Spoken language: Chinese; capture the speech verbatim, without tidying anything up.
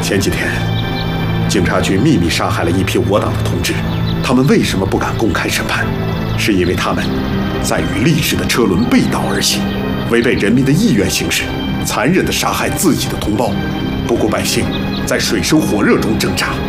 前几天，警察局秘密杀害了一批我党的同志，他们为什么不敢公开审判？是因为他们在与历史的车轮背道而行，违背人民的意愿行事，残忍地杀害自己的同胞，不顾百姓在水深火热中挣扎。